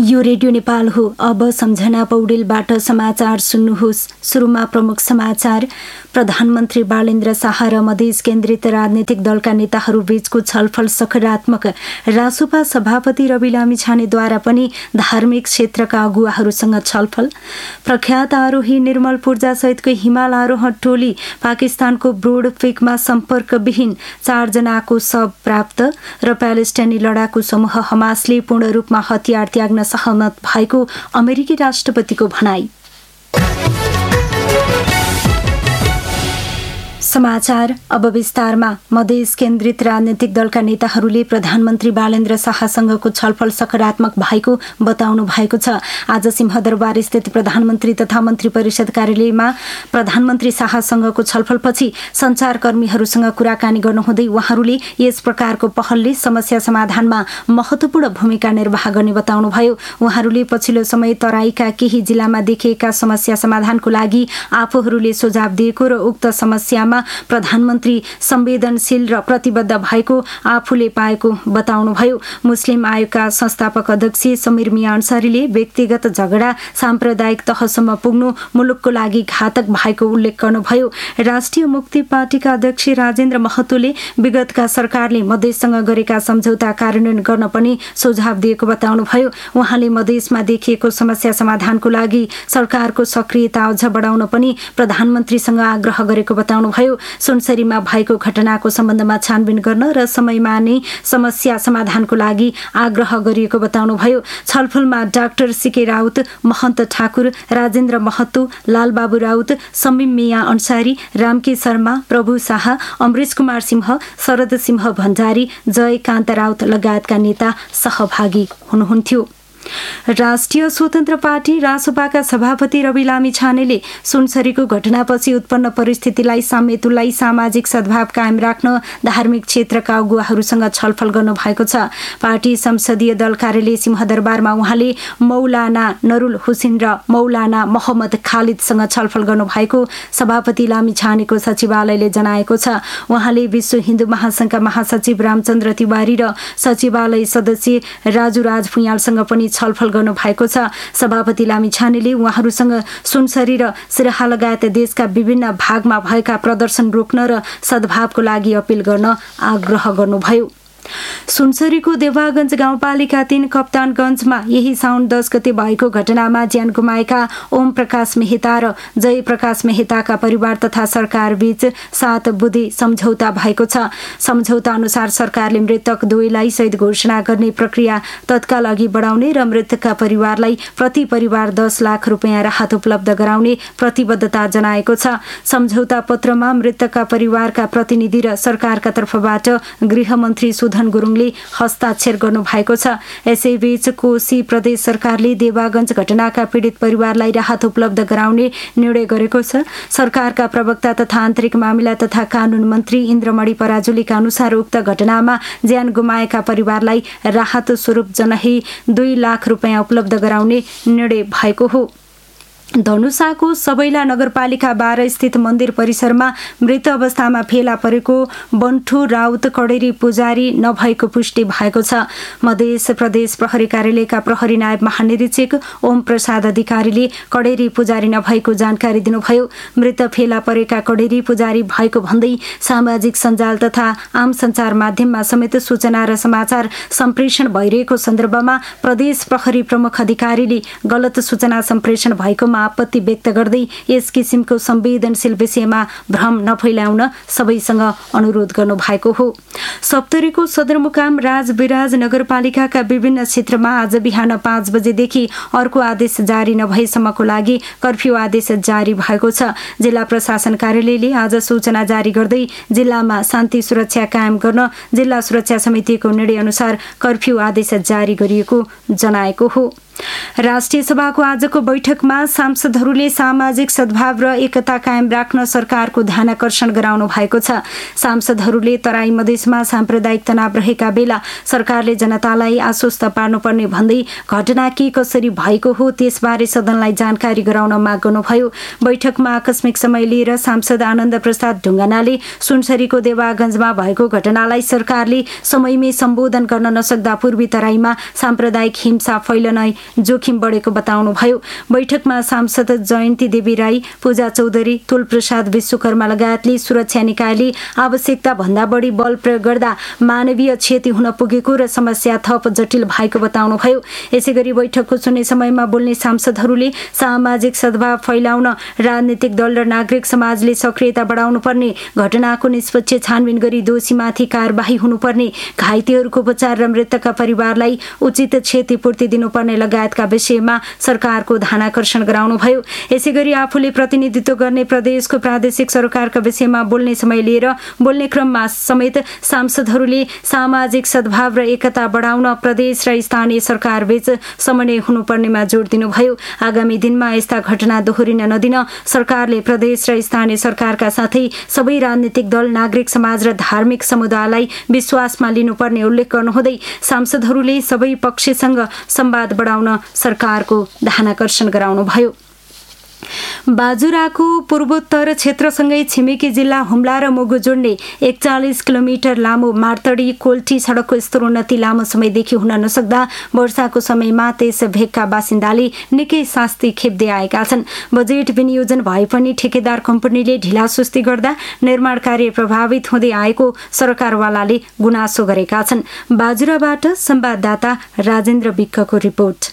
यो रेडियो नेपाल हो। अब सम्झना पौडेलबाट समाचार सुन्नुहोस्। सुरुमा प्रमुख समाचार। प्रधानमन्त्री बालेन्द्र शाह र मधेस केन्द्रित राजनीतिक दलका नेताहरू बीचको छलफल सकारात्मक। रासोपा सभापति रवि लामिछानेद्वारा पनि धार्मिक क्षेत्रका अगुवाहरूसँग छलफल। प्रख्यात आरोही निर्मल पूर्जा सहितको हिमाल आरोहण टोली पाकिस्तानको ब्रोडफिकमा सम्पर्कविहीन 4 जनाको शव प्राप्त र प्यालेस्टाइनी लडाकु समूह हमासले पूर्ण रूपमा हतियार त्याग्न सहमत भएको अमेरिकी राष्ट्रपतिको भनाई। समाचार अब विस्तारमा। मधेस केन्द्रित राजनीतिक दलका नेताहरूले प्रधानमन्त्री बालेन्द्र शाहसँगको छलफल सकारात्मक भएको बताउनु भएको छ। आज सिंहदरबार स्थित प्रधानमन्त्री तथा मन्त्री परिषद कार्यालयमा प्रधानमन्त्री शाहसँगको छलफलपछि सञ्चारकर्मीहरूसँग कुराकानी गर्नुहुँदै उहाँहरूले यस प्रकारको पहलले समस्या समाधानमा महत्त्वपूर्ण भूमिका निर्वाह गर्ने बताउनुभयो। उहाँहरूले पछिल्लो समय तराईका केही जिल्लामा देखिएका समस्या समाधानको लागि आफूहरूले सुझाव दिएको र उक्त समस्यामा प्रधानमन्त्री संवेदनशील र प्रतिबद्ध भएको आफूले पाएको बताउनुभयो। मुस्लिम आयोगका संस्थापक अध्यक्ष समीर मिया अन्सारीले व्यक्तिगत झगडा साम्प्रदायिक तहसम्म पुग्नु मुलुकको लागि घातक भएको उल्लेख गर्नुभयो। राष्ट्रिय मुक्ति पार्टीका अध्यक्ष राजेन्द्र महतोले विगतका सरकारले मधेससँग गरेका सम्झौता कार्यान्वयन गर्न पनि सुझाव दिएको बताउनुभयो। उहाँले मधेसमा देखिएको समस्या समाधानको लागि सरकारको सक्रियता अझ बढाउन पनि प्रधानमन्त्रीसँग आग्रह गरेको बताउनुभयो। सुनसरीमा भएको घटनाको सम्बन्धमा छानबिन गर्न र समयमा नै समस्या समाधानको लागि आग्रह गरिएको बताउनुभयो। छलफलमा डाक्टर सीके राउत, महन्त ठाकुर, राजेन्द्र महतो, लालबाबु राउत, समीम मिया अन्सारी, रामके शर्मा, प्रभु शाह, अमरेश कुमार सिंह, शरद सिंह भण्डारी, जयकान्त राउत लगायतका नेता सहभागी हुनुहुन्थ्यो। राष्ट्रिय स्वतन्त्र पार्टी रासोपाका सभापति रवि लामिछानेले सुनसरीको घटनापछि उत्पन्न परिस्थितिलाई सामेतुलाई सामाजिक सद्भाव कायम राख्न धार्मिक क्षेत्रका अगुवाहरूसँग छलफल गर्नु भएको छ। पार्टी संसदीय दल कार्यालय सिंहदरबारमा उहाँले मौलाना नरुल हुसेन र मौलाना मोहम्मद खालिदसँग छलफल गर्नु भएको सभापति लामिछानेको सचिवालयले जनाएको छ। उहाँले विश्व हिन्दू महासंघका महासचिव रामचन्द्र तिवारी र सचिवालय सदस्य राजुराज भुइयालसँग पनि छलफल गर्नु भएको छ। सभापति लामिछानेले उहाँहरूसँग सुनसरी र सिराहा लगायत देशका विभिन्न भागमा भएका प्रदर्शन रोक्न र सद्भावको लागि अपील गर्न आग्रह गर्नुभयो। सुनसरीको देवागञ्ज गाउँपालिका 3 कप्तानगञ्जमा यही साउन 10 गते भएको घटनामा ज्यान गुमाएका ओम प्रकाश मेहता र जय प्रकाश मेहताका परिवार तथा सरकार बीच 7 बुँदे सम्झौता भएको छ। सम्झौता अनुसार सरकारले मृतक दुवैलाई शहीद घोषणा गर्ने प्रक्रिया तत्काल अघि बढाउने र मृतकका परिवारलाई प्रति परिवार 10 लाख रुपैयाँ राहत उपलब्ध गराउने प्रतिबद्धता जनाएको छ। सम्झौता पत्रमा मृतकका परिवारका प्रतिनिधि र सरकारका तर्फबाट गृहमन्त्री सुधन गुरुङले हस्ताक्षर गर्नु भएको छ। यसैबीच कोशी प्रदेश सरकारले देवागञ्ज घटनाका पीडित परिवारलाई राहत उपलब्ध गराउने निर्णय गरेको छ। सरकारका प्रवक्ता तथा आन्तरिक मामिला तथा कानून मन्त्री इन्द्रमणि पराजुलीका अनुसार उक्त घटनामा ज्यान गुमाएका परिवारलाई राहत स्वरूप जनही 2 लाख रुपैयाँ उपलब्ध गराउने निर्णय भएको हो। धनुषाको सबैला नगरपालिका 12 स्थित मन्दिर परिसरमा मृत अवस्थामा फेला परेको बन्ठु राउत कडेरी पुजारी नभएको पुष्टि भएको छ। मधेस प्रदेश प्रहरी कार्यालयका प्रहरी नायब महानिरीक्षक ओम प्रसाद अधिकारीले कडेरी पुजारी नभएको जानकारी दिनुभयो। मृत फेला परेका कडेरी पुजारी भएको भन्दै सामाजिक सञ्जाल तथा आम सञ्चार माध्यममा समेत सूचना र समाचार सम्प्रेषण भइरहेको सन्दर्भमा प्रदेश प्रहरी प्रमुख अधिकारीले गलत सूचना सम्प्रेषण भएकोमा आपत्ति व्यक्त गर्दै यस किसिमको संवेदनशील विषयमा भ्रम नफैलाउन सबैसँग अनुरोध गर्नु भएको हो। सप्तरीको सदरमुकाम राजविराज नगरपालिकाका विभिन्न क्षेत्रमा आज बिहान 5 बजेदेखि अर्को आदेश जारी नभएसम्मको लागि कर्फ्यू आदेश जारी भएको छ। जिल्ला प्रशासन कार्यालयले आज सूचना जारी गर्दै जिल्लामा शान्ति सुरक्षा कायम गर्न जिल्ला सुरक्षा समितिको निर्णय अनुसार कर्फ्यू आदेश जारी गरिएको जनाएको हो। राष्ट्रिय सभाको आजको बैठकमा सांसदहरूले सामाजिक सद्भाव र एकता कायम राख्न सरकारको ध्यानाकर्षण गराउनु भएको छ। सांसदहरूले तराई मधेसमा साम्प्रदायिक तनाव रहेका बेला सरकारले जनतालाई आश्वस्त पार्नुपर्ने भन्दै घटना के कसरी भएको हो त्यसबारे सदनलाई जानकारी गराउन माग गर्नुभयो। बैठकमा आकस्मिक समय लिएर सांसद आनन्द प्रसाद ढुङ्गानाले सुनसरीको देवागञ्जमा भएको घटनालाई सरकारले समयमै सम्बोधन गर्न नसक्दा पूर्वी तराईमा साम्प्रदायिक हिंसा फैलन जोखिम बढेको बताउनुभयो। बैठकमा सांसद जयन्ती देवी राई, पूजा चौधरी, तुलप्रसाद विश्वकर्मा लगायतले सुरक्षा निकायले आवश्यकता भन्दा बढी बल प्रयोग गर्दा मानवीय क्षति हुन पुगेको र समस्या थप जटिल भएको बताउनुभयो। यसैगरी बैठकको चुन्ने समयमा बोल्ने सांसदहरूले सामाजिक सद्भाव फैलाउन राजनीतिक दल र नागरिक समाजले सक्रियता बढाउनु पर्ने, घटनाको निष्पक्ष छानबिन गरी दोषीमाथि कारबाही हुनुपर्ने, घाइतेहरूको उपचार र मृतकका परिवारलाई उचित क्षतिपूर्ति दिनुपर्ने लगायतका विषयमा सरकारको ध्यानाकर्षण गराउनुभयो। यसैगरी आफूले प्रतिनिधित्व गर्ने प्रदेशको प्रादेशिक सरकारका विषयमा बोल्ने समय लिएर बोल्ने क्रममा समेत सांसदहरूले सामाजिक सद्भाव र एकता बढाउन प्रदेश र स्थानीय सरकार बीच समन्वय हुनुपर्नेमा जोड दिनुभयो। आगामी दिनमा यस्ता घटना दोहोरिन नदिन सरकारले प्रदेश र स्थानीय सरकारका साथै सबै राजनीतिक दल, नागरिक समाज र धार्मिक समुदायलाई विश्वासमा लिनुपर्ने उल्लेख गर्नुहुँदै सांसदहरूले सबै पक्षसँग संवाद बढाउन सरकारको ध्यानाकर्षण गराउनुभयो। बाजुराको पूर्वोत्तर क्षेत्रसँगै छिमेकी जिल्ला हुम्ला र मुगु जोड्ने 41 किलोमिटर लामो मार्तडी कोल्ठी सडकको स्तरोन्नति लामो समयदेखि हुन नसक्दा वर्षाको समयमा त्यस भेगका बासिन्दाले निकै शास्ति खेप्दै आएका छन्। बजेट विनियोजन भए पनि ठेकेदार कम्पनीले ढिलासुस्ती गर्दा निर्माण कार्य प्रभावित हुँदै आएको सरकारवालाले गुनासो गरेका छन्। बाजुराबाट संवाददाता राजेन्द्र विक्कको रिपोर्ट।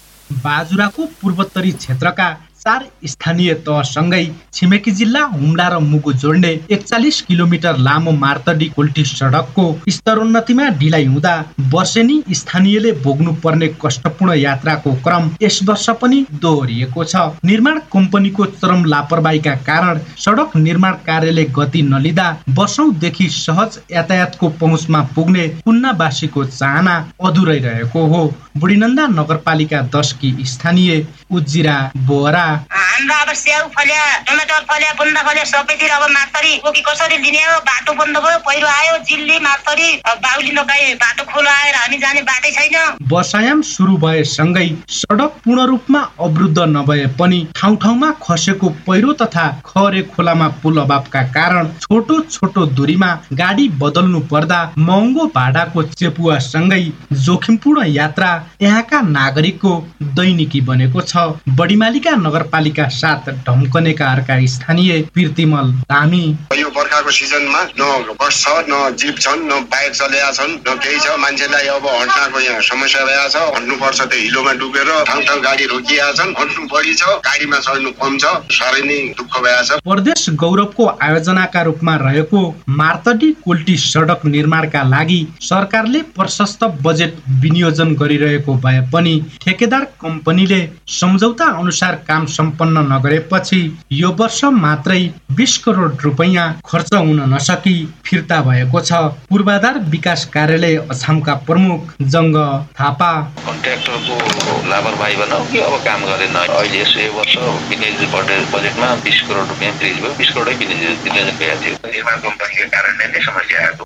बाजुराको पूर्वोत्तरी क्षेत्रका 4 स्थानीय तहसँगै छिमेकी जिल्ला हुम्ला र मुगु जोड्ने 41 किलोमिटर लामो मार्तडी कोल्ठी सडकको स्तरोन्नतिमा ढिलाइ हुँदा वर्षेनी स्थानीयले भोग्नु पर्ने कष्टपूर्ण यात्राको क्रम यस वर्ष पनि दोहोरिएको छ। निर्माण कम्पनीको चरम लापरवाहीका कारण सडक निर्माण कार्यले गति नलिँदा वर्षौंदेखि सहज यातायातको पहुँचमा पुग्ने कुन्नावासीको चाहना अधुरै रहेको हो। बुढीनन्दा नगरपालिका 10 की स्थानीय उज्जिरा बोहरा हाम्रो अब स्याउ फल्या, टमाटर फल्या, बुन्दा फल्या सबैतिर अब मार्तडी कोकी कसरी लिने हो? बाटो बन्द भयो, पहिरो आयो, जिल्ली मार्तडी बाउली नकाए बाटो खोलो आएर हामी जाने बाटै छैन। वर्षायाम सुरु भएसँगै सडक पूर्ण रूपमा अवरुद्ध नभए पनि ठाउँ ठाउँमा खसेको पहिरो तथा खरे खोलामा पुल अभावका कारण छोटो छोटो दूरीमा गाडी बदल्नु पर्दा महँगो भाडाको चेपुवा सँगै जोखिमपूर्ण यात्रा यहाँका नागरिकको दैनिकी बनेको छ। बडीमालिका नगरपालिका 7 ढम्कनेकाहरूका स्थानीय पिर्तिमल धामी यो बर्खाको सिजनमा न बस छ, न जीप छन्, न बाइक चलेका छन्, न केही छ। मान्छेलाई अब हट्नको यहाँ समस्या रहेको छ। हट्नुपर्छ त्यो हिलोमा डुबेर ठाउँ ठाउँ गाडी रोकिएका छन्। हट्नु बढी छ, गाडीमा चढ्नु कम छ। साह्रै नै दुःख भएको छ। प्रदेश गौरवको आयोजनाका रूपमा रहेको मार्तडी कोल्टी सडक निर्माणका लागि सरकारले प्रशस्त बजेट विनियोजन गरिरहेको भए पनि ठेकेदार कम्पनीले सम्झौता अनुसार काम सम्पन्न नगरेपछि यो वर्ष मात्रै 20 करोड रुपैयाँ खर्च हुन नसकी फिर्ता भएको छ। पूर्वाधार विकास कार्यालय अछामका प्रमुख जङ्ग थापा कन्ट्र्याक्टरको लापरवाही बनाऊ कि अब काम गरेन। अहिले यसै वर्ष विनियोजन बजेटमा 20 करोड रुपैयाँ फ्रिज भयो। 20 करोडै विनियोजन भएको थियो। निर्माण कम्पनीको कारणले नै समस्या आएको।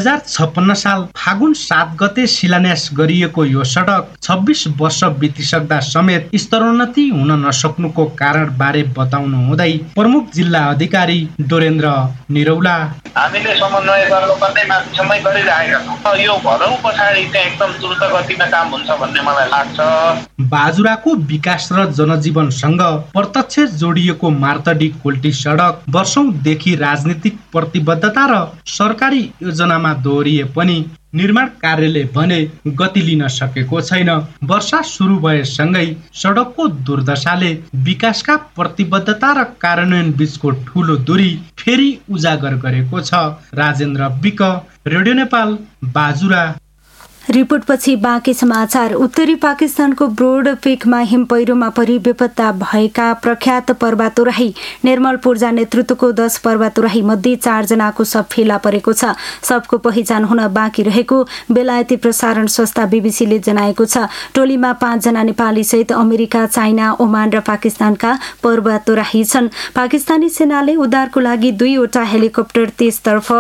2056 साल फागुन 7 गते शिलान्यास गरिएको यो सडक 26 वर्ष बितिसक्दा समेत स्तरोन्नति हुन नसक्नुको कारण बारे बताउनु हुँदै प्रमुख जिल्ला अधिकारी डोरेन्द्र निरौला हामीले समन्वय गर्नुपर्ने माथिसम्मै गरिरहेका छौँ। यो भरौँ पछाडि चाहिँ एकदम द्रुत गतिमा काम हुन्छ भन्ने मलाई लाग्छ। बाजुराको विकास र जनजीवनसँग प्रत्यक्ष जोडिएको मार्तडी कोल्टी सडक वर्षौंदेखि राजनीतिक प्रतिबद्धता र सरकारी योजनामा दोहोरिए पनि निर्माण कार्यले भने गति लिन सकेको छैन। वर्षा सुरु भएसँगै सडकको दुर्दशाले विकासका प्रतिबद्धता र कार्यान्वयन बीचको ठूलो दूरी फेरि उजागर गरेको छ। Rajendra week, radio Nepal, Bajura. रिपोर्टपछि बाँकी समाचार। उत्तरी पाकिस्तानको ब्रोड पेकमा हिम पहिरोमा परि बेपत्ता भएका प्रख्यात पर्वतोराही निर्मल पूर्जा नेतृत्वको 10 पर्वतोराही मध्ये 4 जनाको शव फेला परेको छ। शवको पहिचान हुन बाँकी रहेको बेलायती प्रसारण संस्था बीबीसीले जनाएको छ। टोलीमा 5 जना नेपाली सहित अमेरिका, चाइना, ओमान र पाकिस्तानका पर्वतोराही छन्। पाकिस्तानी सेनाले उद्धारको लागि 2 वटा हेलिकप्टर त्यसतर्फ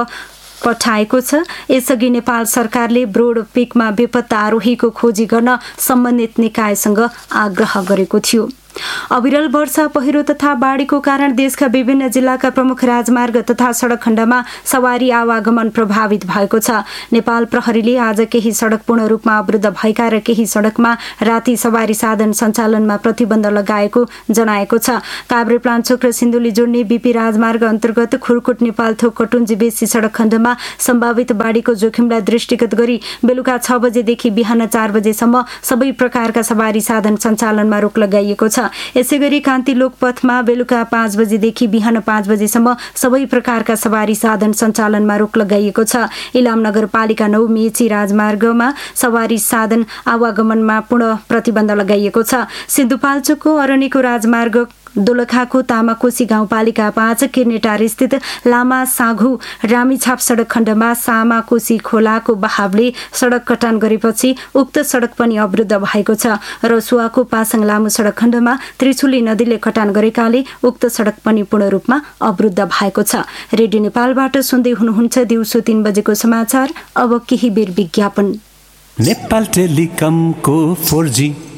पठाएको छ। यसअघि नेपाल सरकारले ब्रोड पेकमा बेपत्ता आरोहीको खोजी गर्न सम्बन्धित निकायसँग आग्रह गरेको थियो। अविरल वर्षा, पहिरो तथा बाढीको कारण देशका विभिन्न जिल्लाका प्रमुख राजमार्ग तथा सडक खण्डमा सवारी आवागमन प्रभावित भएको छ। नेपाल प्रहरीले आज केही सडक पूर्ण रूपमा अवरुद्ध भएका र केही सडकमा राति सवारी साधन सञ्चालनमा प्रतिबन्ध लगाएको जनाएको छ। काभ्रेपलाञ्चोक र सिन्धुली जोड्ने बीपी राजमार्ग अन्तर्गत खुरकोट नेपालथोक कटुन्जी बेसी सडक खण्डमा सम्भावित बाढीको जोखिमलाई दृष्टिगत गरी बेलुका 6 बजेदेखि बिहान 4 बजेसम्म सबै प्रकारका सवारी साधन सञ्चालनमा रोक लगाइएको छ। यसैगरी कान्ति लोकपथमा बेलुका 5 बजेदेखि बिहान 5 बजेसम्म सबै प्रकारका सवारी साधन सञ्चालनमा रोक लगाइएको छ। इलाम नगरपालिका 9 मेची राजमार्गमा सवारी साधन आवागमनमा पूर्ण प्रतिबन्ध लगाइएको छ। सिन्धुपाल्चोकको अरनिको राजमार्ग दोलखाको तामाकोशी गाउँपालिका 5 किर्नेटार स्थित लामा साघु रामीछाप सडक खण्डमा सामाकोशी खोलाको बहावले सडक कटान गरेपछि उक्त सडक पनि अवरुद्ध भएको छ। रसुवाको पासाङ लामो सडक खण्डमा त्रिशुली नदीले कटान गरेकाले उक्त सडक पनि पूर्ण रूपमा अवरुद्ध भएको छ। रेडियो नेपालबाट सुन्दै हुनुहुन्छ दिउँसो 3 बजेको समाचार। अब केही बेर विज्ञापन। नेपाल टेलिकमको 4G